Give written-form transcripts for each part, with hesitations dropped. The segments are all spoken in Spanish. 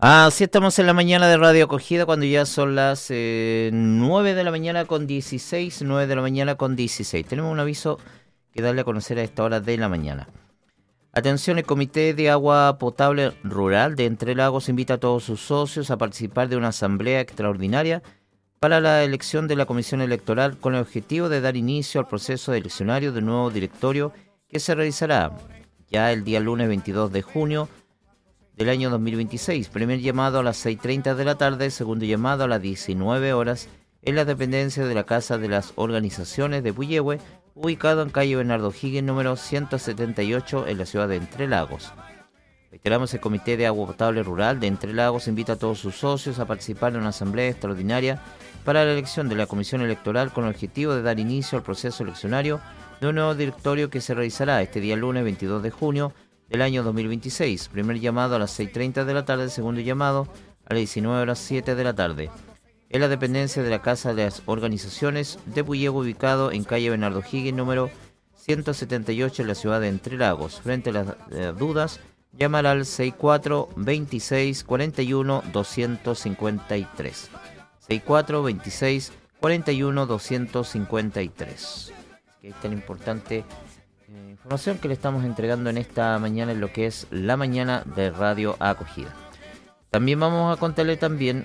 Así estamos en la mañana de Radio Acogida cuando ya son las 9 de la mañana con 16, 9 de la mañana con 16. Tenemos un aviso que darle a conocer a esta hora de la mañana. Atención, el Comité de Agua Potable Rural de Entre Lagos invita a todos sus socios a participar de una asamblea extraordinaria para la elección de la Comisión Electoral con el objetivo de dar inicio al proceso eleccionario del nuevo directorio que se realizará ya el día lunes 22 de junio del año 2026. Primer llamado a las 6:30 de la tarde, segundo llamado a las 19 horas en la dependencia de la Casa de las Organizaciones de Puyehue, ubicado en calle Bernardo Higgins, número 178, en la ciudad de Entre Lagos. Reiteramos, el Comité de Agua Potable Rural de Entre Lagos invita a todos sus socios a participar en una asamblea extraordinaria para la elección de la Comisión Electoral con el objetivo de dar inicio al proceso eleccionario de un nuevo directorio que se realizará este día lunes 22 de junio del año 2026. Primer llamado a las 6:30 de la tarde, segundo llamado a las 19 horas 7 de la tarde. En la dependencia de la Casa de las Organizaciones de Puyehue, ubicado en calle Bernardo Higgins, número 178, en la ciudad de Entre Lagos. Frente a las dudas, llamar al 64 26 41 253. 64 26 41 253. Que es tan importante información que le estamos entregando en esta mañana en lo que es la mañana de Radio Acogida. También vamos a contarle también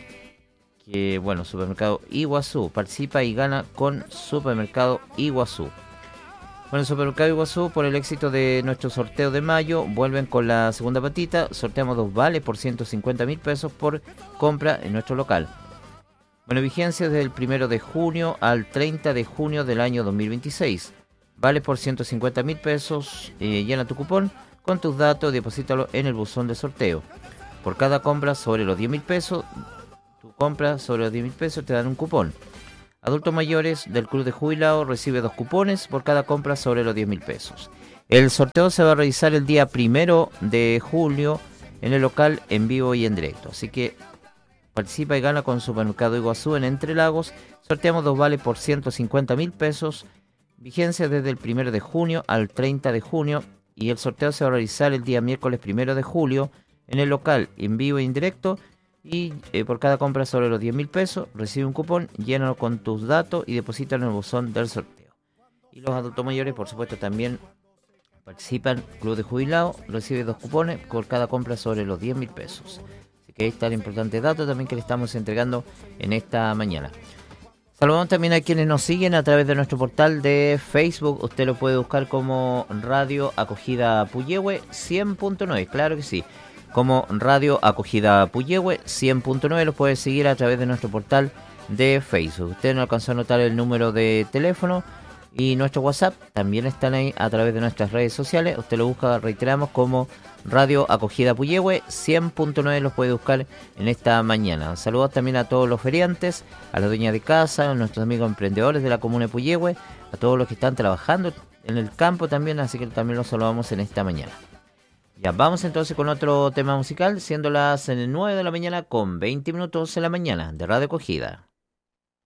que, Supermercado Iguazú participa y gana con Supermercado Iguazú. Bueno, Supermercado Iguazú, por el éxito de nuestro sorteo de mayo, vuelven con la segunda patita. Sorteamos 2 vales por 150.000 pesos por compra en nuestro local. Bueno, vigencia desde el 1 de junio al 30 de junio del año 2026. Vale por 150.000 pesos, llena tu cupón con tus datos, deposítalo en el buzón de sorteo. Por cada compra sobre los 10.000 pesos, tu compra sobre los 10.000 pesos te dan un cupón. Adultos mayores del Club de Jubilados recibe 2 cupones por cada compra sobre los 10.000 pesos. El sorteo se va a realizar el día 1 de julio en el local en vivo y en directo. Así que participa y gana con Supermercado Iguazú en Entre Lagos. Sorteamos 2 vales por 150.000 pesos. Vigencia desde el 1 de junio al 30 de junio y el sorteo se va a realizar el día miércoles 1 de julio en el local en vivo y en directo y por cada compra sobre los 10.000 pesos recibe un cupón, llénalo con tus datos y deposítalo en el buzón del sorteo. Y los adultos mayores, por supuesto, también participan. Club de Jubilados recibe 2 cupones por cada compra sobre los 10.000 pesos. Así que ahí está el importante dato también que le estamos entregando en esta mañana. Saludamos también a quienes nos siguen a través de nuestro portal de Facebook. Usted lo puede buscar como Radio Acogida Puyehue 100.9, claro que sí. Como Radio Acogida Puyehue 100.9 lo puede seguir a través de nuestro portal de Facebook. Usted no alcanzó a anotar el número de teléfono y nuestro WhatsApp también están ahí a través de nuestras redes sociales. Usted lo busca, reiteramos, como Radio Acogida Puyehue 100.9, los puede buscar en esta mañana. Saludos también a todos los feriantes, a las dueñas de casa, a nuestros amigos emprendedores de la comuna de Puyehue, a todos los que están trabajando en el campo también, así que también los saludamos en esta mañana. Ya, vamos entonces con otro tema musical, siendo las 9 de la mañana con 20 minutos en la mañana de Radio Acogida.